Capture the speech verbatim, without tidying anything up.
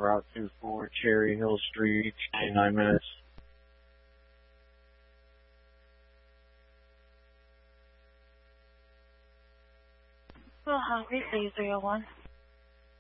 Route two four, Cherry Hill Street, twenty-nine minutes. Well, hungry, three zero one.